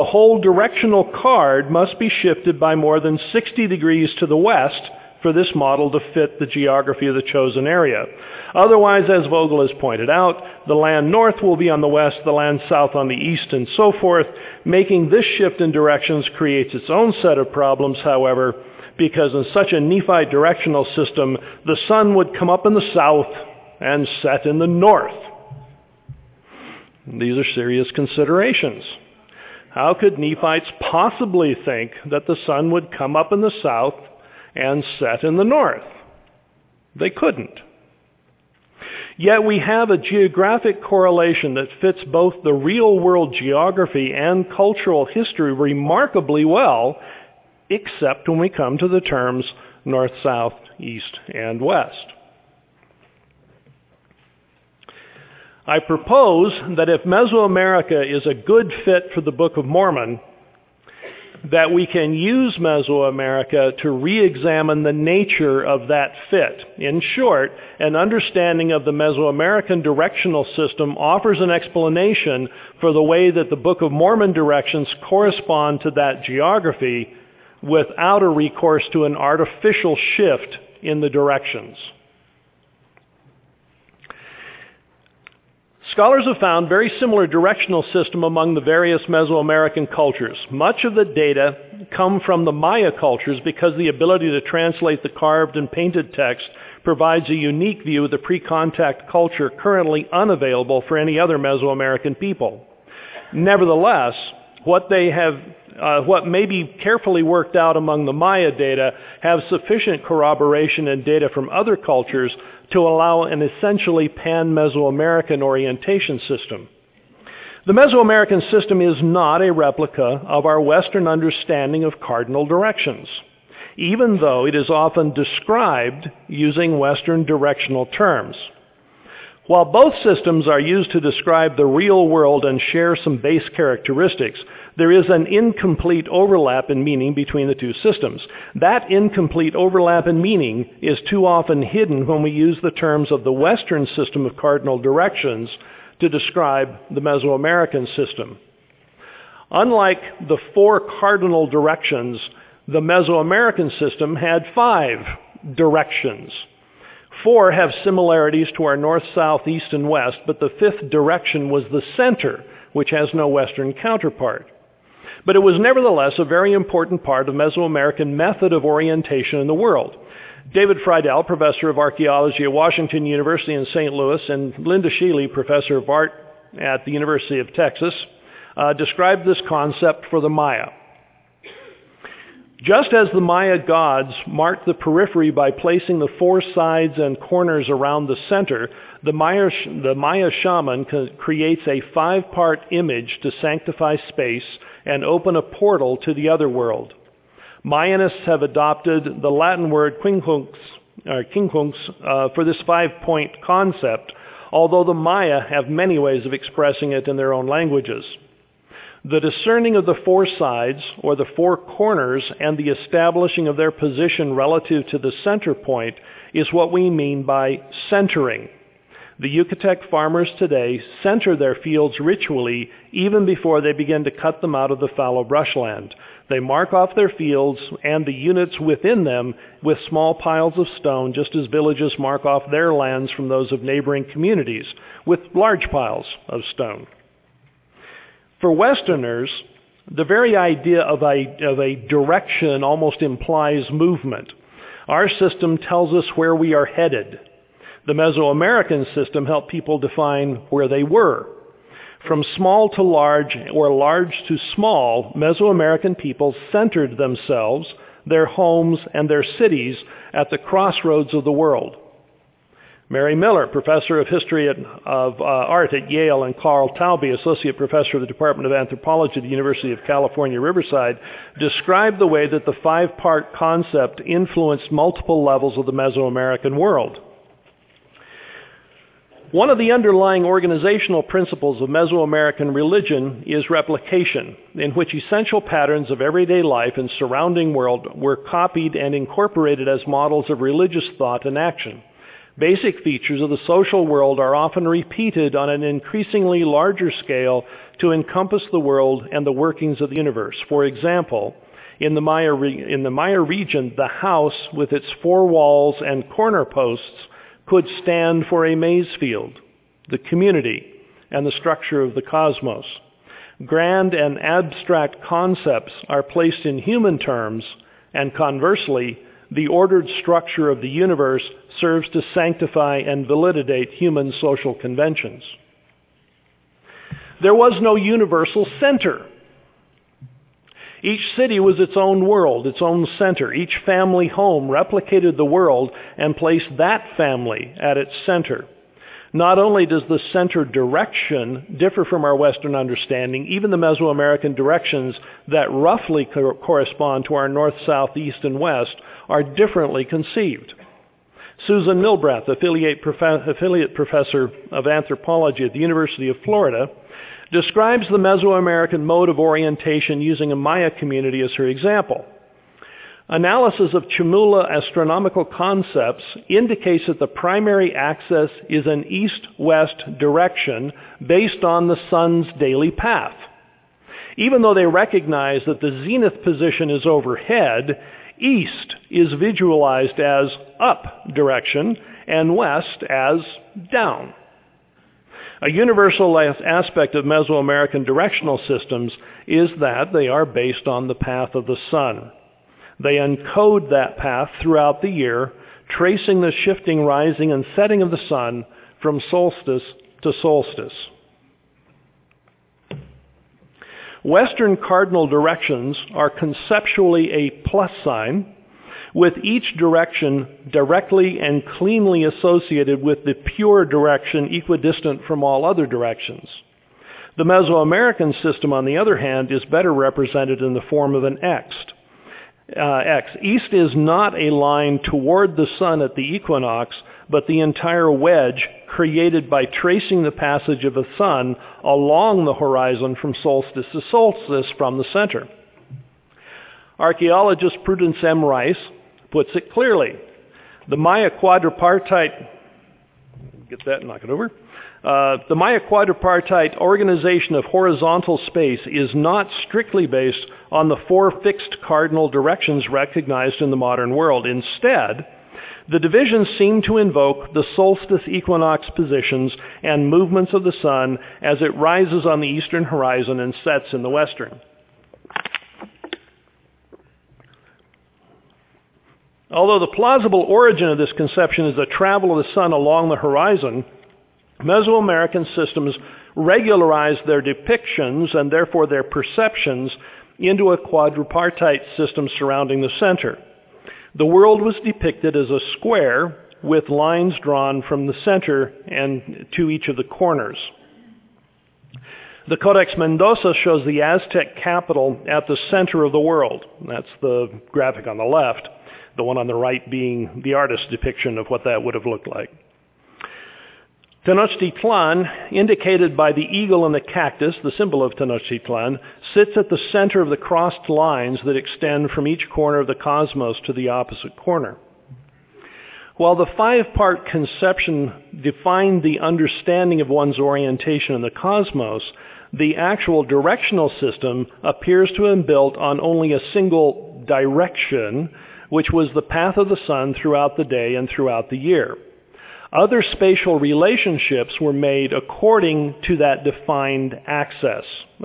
The whole directional card must be shifted by more than 60 degrees to the west for this model to fit the geography of the chosen area. Otherwise, as Vogel has pointed out, the land north will be on the west, the land south on the east, and so forth. Making this shift in directions creates its own set of problems, however, because in such a Nephite directional system, the sun would come up in the south and set in the north. These are serious considerations. How could Nephites possibly think that the sun would come up in the south and set in the north? They couldn't. Yet we have a geographic correlation that fits both the real-world geography and cultural history remarkably well, except when we come to the terms north, south, east, and west. I propose that if Mesoamerica is a good fit for the Book of Mormon, that we can use Mesoamerica to re-examine the nature of that fit. In short, an understanding of the Mesoamerican directional system offers an explanation for the way that the Book of Mormon directions correspond to that geography without a recourse to an artificial shift in the directions. Scholars have found very similar directional system among the various Mesoamerican cultures. Much of the data come from the Maya cultures because the ability to translate the carved and painted text provides a unique view of the pre-contact culture currently unavailable for any other Mesoamerican people. Nevertheless, what may be carefully worked out among the Maya data have sufficient corroboration and data from other cultures to allow an essentially pan-Mesoamerican orientation system. The Mesoamerican system is not a replica of our Western understanding of cardinal directions, even though it is often described using Western directional terms. While both systems are used to describe the real world and share some base characteristics, there is an incomplete overlap in meaning between the two systems. That incomplete overlap in meaning is too often hidden when we use the terms of the Western system of cardinal directions to describe the Mesoamerican system. Unlike the 4 cardinal directions, the Mesoamerican system had 5 directions. 4 have similarities to our north, south, east, and west, but the 5th direction was the center, which has no Western counterpart. But it was nevertheless a very important part of Mesoamerican method of orientation in the world. David Friedel, professor of archaeology at Washington University in St. Louis, and Linda Sheely, professor of art at the University of Texas, described this concept for the Maya. Just as the Maya gods marked the periphery by placing the 4 sides and corners around the center, the Maya shaman creates a 5-part image to sanctify space and open a portal to the other world. Mayanists have adopted the Latin word quincunx for this 5-point concept, although the Maya have many ways of expressing it in their own languages. The discerning of the 4 sides, or the 4 corners, and the establishing of their position relative to the center point is what we mean by centering. The Yucatec farmers today center their fields ritually even before they begin to cut them out of the fallow brushland. They mark off their fields and the units within them with small piles of stone, just as villages mark off their lands from those of neighboring communities with large piles of stone. For Westerners, the very idea of a direction almost implies movement. Our system tells us where we are headed. The Mesoamerican system helped people define where they were. From small to large, or large to small, Mesoamerican people centered themselves, their homes, and their cities at the crossroads of the world. Mary Miller, professor of history of art at Yale, and Carl Taube, associate professor of the Department of Anthropology at the University of California, Riverside, described the way that the 5-part concept influenced multiple levels of the Mesoamerican world. One of the underlying organizational principles of Mesoamerican religion is replication, in which essential patterns of everyday life and surrounding world were copied and incorporated as models of religious thought and action. Basic features of the social world are often repeated on an increasingly larger scale to encompass the world and the workings of the universe. For example, in the Maya region, the house with its four walls and corner posts could stand for a maize field, the community, and the structure of the cosmos. Grand and abstract concepts are placed in human terms, and conversely, the ordered structure of the universe serves to sanctify and validate human social conventions. There was no universal center. Each city was its own world, its own center. Each family home replicated the world and placed that family at its center. Not only does the center direction differ from our Western understanding, even the Mesoamerican directions that roughly correspond to our north, south, east, and west are differently conceived. Susan Milbrath, affiliate professor of anthropology at the University of Florida, describes the Mesoamerican mode of orientation using a Maya community as her example. Analysis of Chamula astronomical concepts indicates that the primary axis is an east-west direction based on the sun's daily path. Even though they recognize that the zenith position is overhead, east is visualized as up direction and west as down. A universal aspect of Mesoamerican directional systems is that they are based on the path of the sun. They encode that path throughout the year, tracing the shifting rising and setting of the sun from solstice to solstice. Western cardinal directions are conceptually a plus sign, with each direction directly and cleanly associated with the pure direction equidistant from all other directions. The Mesoamerican system, on the other hand, is better represented in the form of an X. East is not a line toward the sun at the equinox, but the entire wedge created by tracing the passage of the sun along the horizon from solstice to solstice from the center. Archaeologist Prudence M. Rice puts it clearly. The Maya quadripartite, get that, knock it over. The Maya quadripartite organization of horizontal space is not strictly based on the four fixed cardinal directions recognized in the modern world. Instead, the divisions seem to invoke the solstice equinox positions and movements of the sun as it rises on the eastern horizon and sets in the western. Although the plausible origin of this conception is the travel of the sun along the horizon, Mesoamerican systems regularize their depictions and therefore their perceptions into a quadripartite system surrounding the center. The world was depicted as a square with lines drawn from the center and to each of the corners. The Codex Mendoza shows the Aztec capital at the center of the world. That's the graphic on the left, the one on the right being the artist's depiction of what that would have looked like. Tenochtitlan, indicated by the eagle and the cactus, the symbol of Tenochtitlan, sits at the center of the crossed lines that extend from each corner of the cosmos to the opposite corner. While the five-part conception defined the understanding of one's orientation in the cosmos, the actual directional system appears to have been built on only a single direction, which was the path of the sun throughout the day and throughout the year. Other spatial relationships were made according to that defined axis.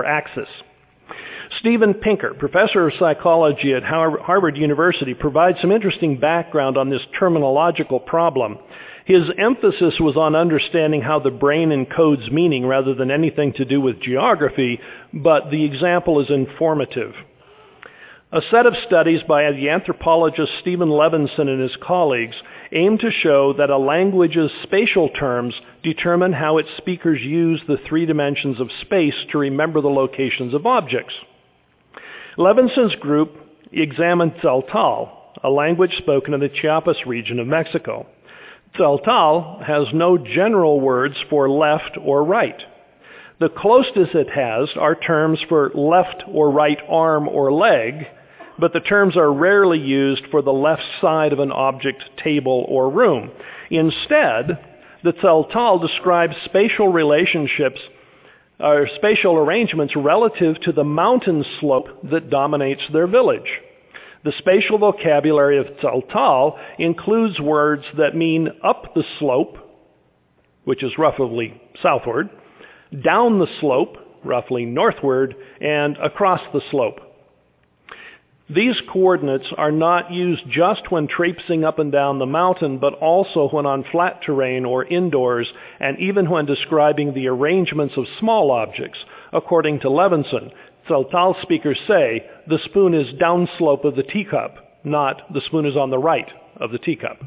Steven Pinker, professor of psychology at Harvard University, provides some interesting background on this terminological problem. His emphasis was on understanding how the brain encodes meaning rather than anything to do with geography, but the example is informative. A set of studies by the anthropologist Stephen Levinson and his colleagues aim to show that a language's spatial terms determine how its speakers use the three dimensions of space to remember the locations of objects. Levinson's group examined Tzeltal, a language spoken in the Chiapas region of Mexico. Tzeltal has no general words for left or right. The closest it has are terms for left or right arm or leg, but the terms are rarely used for the left side of an object, table, or room. Instead, the Tzeltal describes spatial relationships or spatial arrangements relative to the mountain slope that dominates their village. The spatial vocabulary of Tzeltal includes words that mean up the slope, which is roughly southward, down the slope, roughly northward, and across the slope. These coordinates are not used just when traipsing up and down the mountain, but also when on flat terrain or indoors, and even when describing the arrangements of small objects. According to Levinson, Tzeltal speakers say the spoon is downslope of the teacup, not the spoon is on the right of the teacup.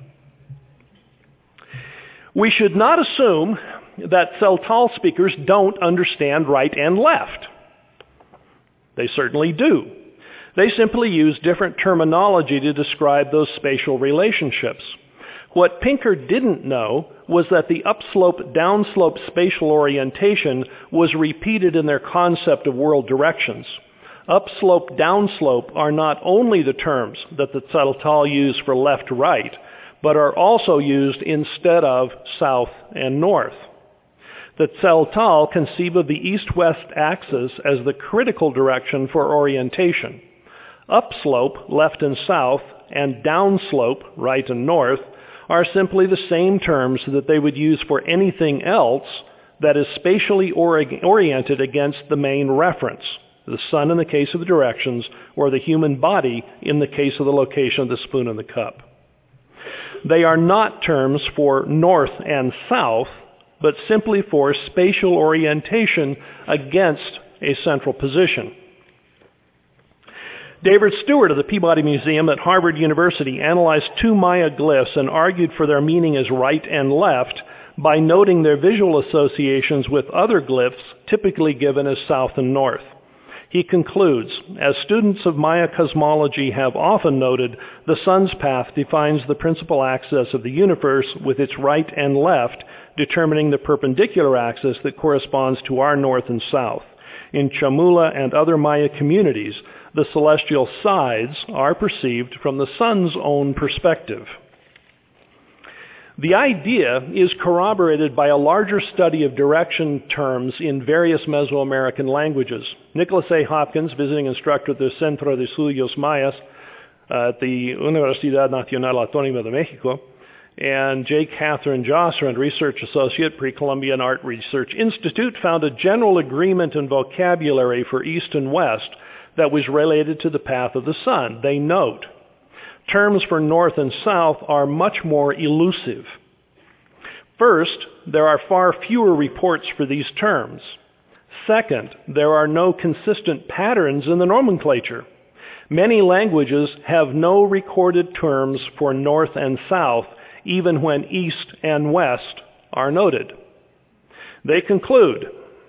We should not assume that Tzeltal speakers don't understand right and left. They certainly do. They simply use different terminology to describe those spatial relationships. What Pinker didn't know was that the upslope, downslope spatial orientation was repeated in their concept of world directions. Upslope, downslope are not only the terms that the Tzeltal use for left-right, but are also used instead of south and north. The Tzeltal conceive of the east-west axis as the critical direction for orientation. Upslope, left and south, and downslope, right and north, are simply the same terms that they would use for anything else that is spatially oriented against the main reference, the sun in the case of the directions, or the human body in the case of the location of the spoon and the cup. They are not terms for north and south, but simply for spatial orientation against a central position. David Stewart of the Peabody Museum at Harvard University analyzed 2 Maya glyphs and argued for their meaning as right and left by noting their visual associations with other glyphs typically given as south and north. He concludes, as students of Maya cosmology have often noted, the sun's path defines the principal axis of the universe with its right and left, determining the perpendicular axis that corresponds to our north and south. In Chamula and other Maya communities, the celestial sides are perceived from the sun's own perspective. The idea is corroborated by a larger study of direction terms in various Mesoamerican languages. Nicholas A. Hopkins, visiting instructor at the Centro de Estudios Mayas at the Universidad Nacional Autónoma de Mexico, and J. Catherine Josserand, research associate, Pre-Columbian Art Research Institute, found a general agreement in vocabulary for East and West that was related to the path of the sun. They note, terms for north and south are much more elusive. First, there are far fewer reports for these terms. Second, there are no consistent patterns in the nomenclature. Many languages have no recorded terms for north and south, even when east and west are noted. They conclude,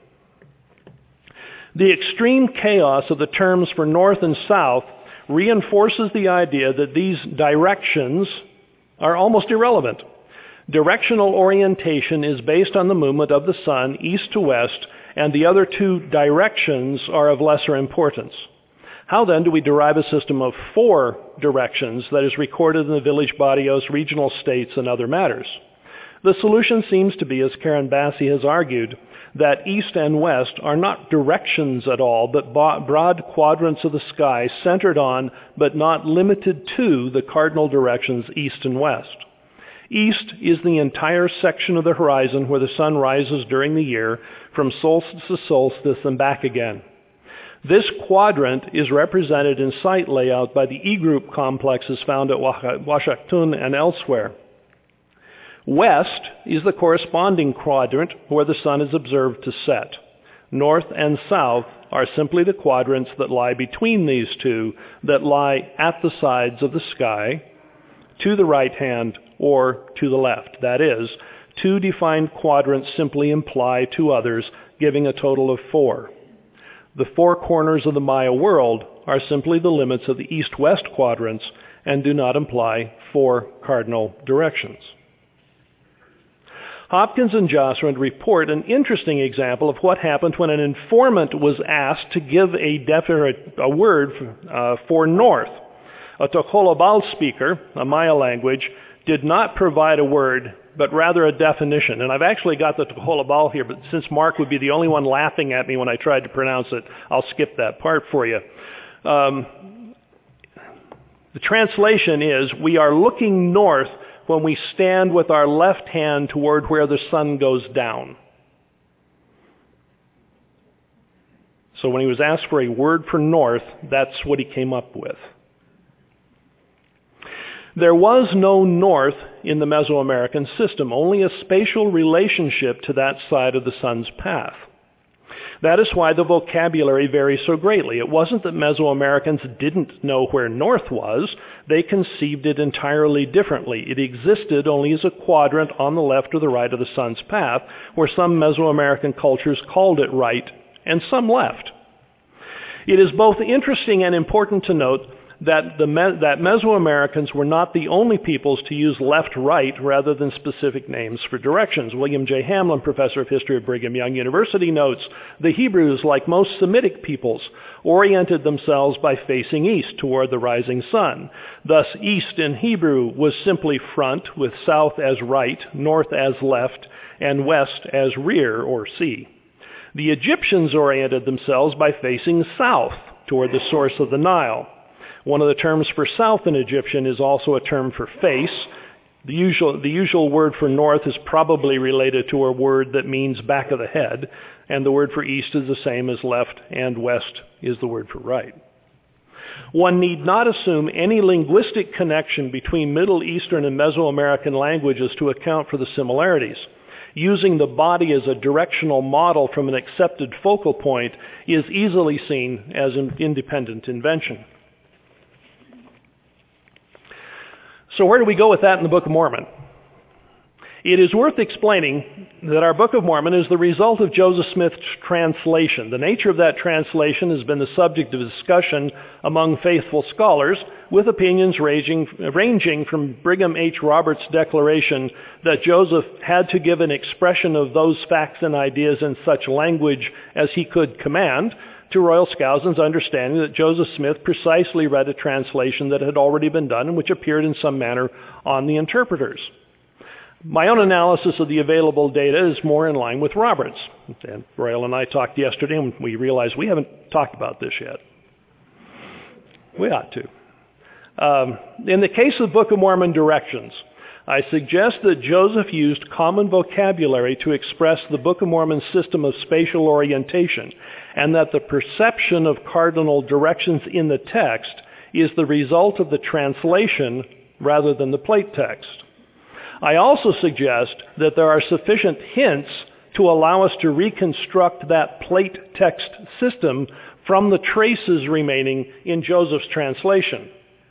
the extreme chaos of the terms for north and south reinforces the idea that these directions are almost irrelevant. Directional orientation is based on the movement of the sun east to west, and the other 2 directions are of lesser importance. How then do we derive a system of 4 directions that is recorded in the village barrios, regional states, and other matters? The solution seems to be, as Karen Bassi has argued, that east and west are not directions at all, but broad quadrants of the sky centered on, but not limited to, the cardinal directions east and west. East is the entire section of the horizon where the sun rises during the year, from solstice to solstice and back again. This quadrant is represented in site layout by the E-group complexes found at Huacatún and elsewhere. West is the corresponding quadrant where the sun is observed to set. North and south are simply the quadrants that lie between these 2, that lie at the sides of the sky, to the right hand or to the left. That is, 2 defined quadrants simply imply 2 others, giving a total of 4. The 4 corners of the Maya world are simply the limits of the east-west quadrants and do not imply 4 cardinal directions. Hopkins and Jocelyn report an interesting example of what happened when an informant was asked to give a word for north. A Tocolabal speaker, a Maya language, did not provide a word, but rather a definition. And I've actually got the Tocolabal here, but since Mark would be the only one laughing at me when I tried to pronounce it, I'll skip that part for you. The translation is, we are looking north when we stand with our left hand toward where the sun goes down. So when he was asked for a word for north, that's what he came up with. There was no north in the Mesoamerican system, only a spatial relationship to that side of the sun's path. That is why the vocabulary varies so greatly. It wasn't that Mesoamericans didn't know where north was. They conceived it entirely differently. It existed only as a quadrant on the left or the right of the sun's path, where some Mesoamerican cultures called it right and some left. It is both interesting and important to note that Mesoamericans were not the only peoples to use left-right rather than specific names for directions. William J. Hamlin, professor of history at Brigham Young University, notes, the Hebrews, like most Semitic peoples, oriented themselves by facing east toward the rising sun. Thus, east in Hebrew was simply front, with south as right, north as left, and west as rear or sea. The Egyptians oriented themselves by facing south toward the source of the Nile. One of the terms for south in Egyptian is also a term for face. The usual word for north is probably related to a word that means back of the head, and the word for east is the same as left, and west is the word for right. One need not assume any linguistic connection between Middle Eastern and Mesoamerican languages to account for the similarities. Using the body as a directional model from an accepted focal point is easily seen as an independent invention. So where do we go with that in the Book of Mormon? It is worth explaining that our Book of Mormon is the result of Joseph Smith's translation. The nature of that translation has been the subject of discussion among faithful scholars, with opinions ranging from Brigham H. Roberts' declaration that Joseph had to give an expression of those facts and ideas in such language as he could command, to Royal Skousen's understanding that Joseph Smith precisely read a translation that had already been done and which appeared in some manner on the interpreters. My own analysis of the available data is more in line with Roberts. And Royal and I talked yesterday, and we realized we haven't talked about this yet. We ought to. In the case of Book of Mormon directions, I suggest that Joseph used common vocabulary to express the Book of Mormon's system of spatial orientation, and that the perception of cardinal directions in the text is the result of the translation rather than the plate text. I also suggest that there are sufficient hints to allow us to reconstruct that plate text system from the traces remaining in Joseph's translation.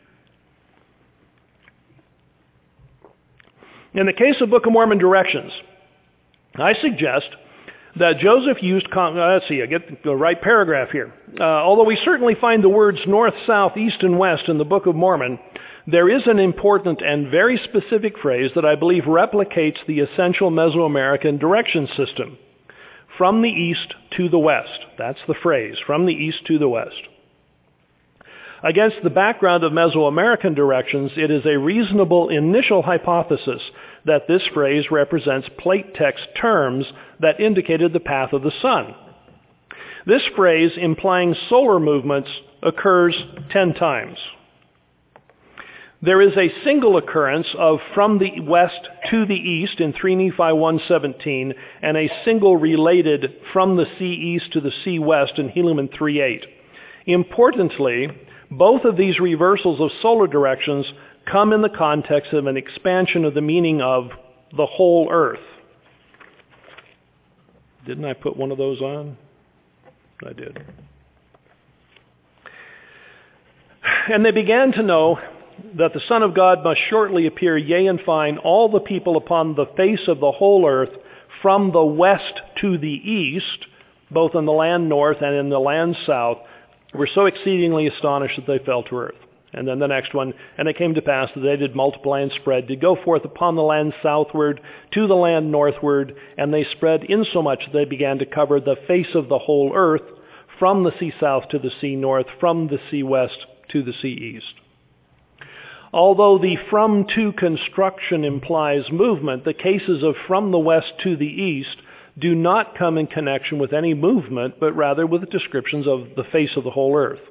In the case of Book of Mormon directions, I suggest that Joseph used, let's see, I get the right paragraph here. Although we certainly find the words north, south, east, and west in the Book of Mormon, there is an important and very specific phrase that I believe replicates the essential Mesoamerican direction system. From the east to the west. That's the phrase, from the east to the west. Against the background of Mesoamerican directions, it is a reasonable initial hypothesis that this phrase represents plate text terms that indicated the path of the sun. This phrase, implying solar movements, occurs 10 times. There is a single occurrence of from the west to the east in 3 Nephi 1:17, and a single related from the sea east to the sea west in Helaman 3:8. Importantly, both of these reversals of solar directions come in the context of an expansion of the meaning of the whole earth. Didn't I put one of those on? I did. And they began to know that the Son of God must shortly appear, yea, and find all the people upon the face of the whole earth from the west to the east, both in the land north and in the land south, were so exceedingly astonished that they fell to earth. And then the next one, and it came to pass that they did multiply and spread, did go forth upon the land southward, to the land northward, and they spread insomuch that they began to cover the face of the whole earth, from the sea south to the sea north, from the sea west to the sea east. Although the from to construction implies movement, the cases of from the west to the east do not come in connection with any movement, but rather with descriptions of the face of the whole earth.